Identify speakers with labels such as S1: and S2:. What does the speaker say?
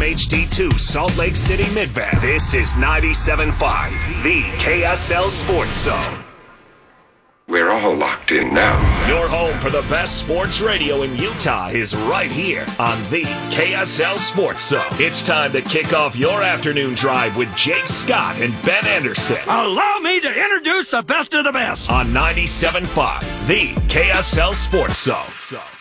S1: HD2 Salt Lake City Mid-Van. This is 97.5, the KSL Sports Zone.
S2: We're all locked in now.
S1: Your home for the best sports radio in Utah is right here on the KSL Sports Zone. It's time to kick off your afternoon drive with Jake Scott and Ben Anderson.
S3: Allow me to introduce the best of the best
S1: On 97.5, the KSL Sports Zone.